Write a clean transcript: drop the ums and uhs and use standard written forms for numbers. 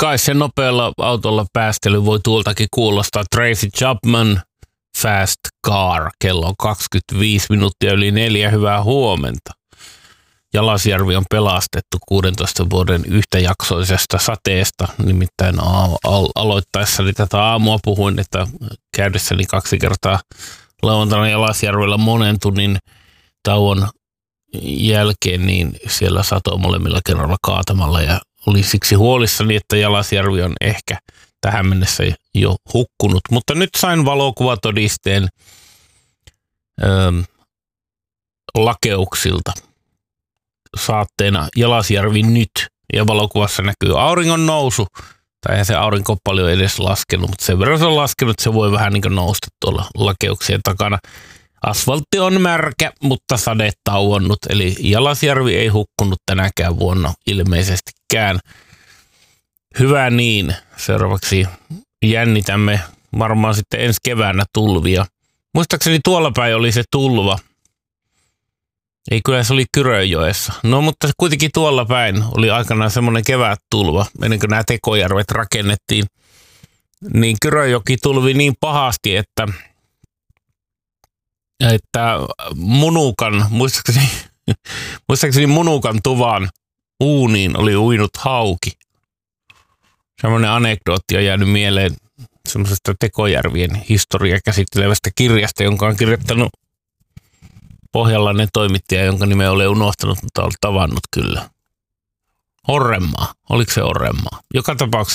kai se nopealla autolla päästely voi tuoltakin kuulostaa. Tracy Chapman, Fast Car, kello on 25 minuuttia yli 4, hyvää huomenta. Jalasjärvi on pelastettu 16 vuoden yhtäjaksoisesta sateesta. Nimittäin aloittaessani tätä aamua puhuin, että käydessäni 2 kertaa lauantaina Jalasjärvellä monen tunnin tauon jälkeen, niin siellä satoi molemmilla kerralla kaatamalla ja oli siksi huolissani, että Jalasjärvi on ehkä tähän mennessä jo hukkunut. Mutta nyt sain valokuvatodisteen lakeuksilta. Saatteena Jalasjärvi nyt, ja valokuvassa näkyy auringon nousu, tai eihän se aurinko paljon edes laskenut, mutta sen verran se on laskenut, että se voi vähän niin kuin nousta tuolla lakeuksien takana. Asfaltti on märkä, mutta sade tauonnut, eli Jalasjärvi ei hukkunut tänäkään vuonna ilmeisestikään. Hyvä niin. Seuraavaksi jännitämme varmaan sitten ensi keväänä tulvia. Muistaakseni tuolla päin oli se tulva. Ei, kyllä se oli Kyrönjoessa. No, mutta kuitenkin tuolla päin oli aikanaan semmoinen kevättulva, ennen kuin nämä tekojärvet rakennettiin. Niin Kyrönjoki tulvi niin pahasti, että Munukan, muistaakseni Munukan tuvan uuniin oli uinut hauki. Semmoinen anekdootti on jäänyt mieleen semmoisesta tekojärvien historiaa käsittelevästä kirjasta, jonka on kirjoittanut pohjalainen toimittaja, jonka nimeä olen unohtanut, mutta olen tavannut kyllä. Orrenmaa. Oliko se Orrenmaa? Joka tapauksessa